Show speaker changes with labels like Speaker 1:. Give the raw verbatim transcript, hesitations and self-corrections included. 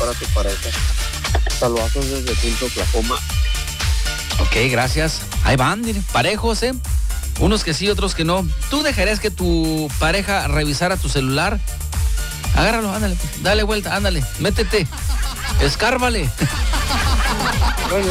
Speaker 1: a tu pareja. Saludos desde Tulsa, Oklahoma.
Speaker 2: Ok, gracias. Ahí van, miren, parejos, ¿eh? Unos que sí, otros que no. ¿Tú dejarías que tu pareja revisara tu celular? Agárralo, ándale, dale vuelta, ándale, métete, escárbale.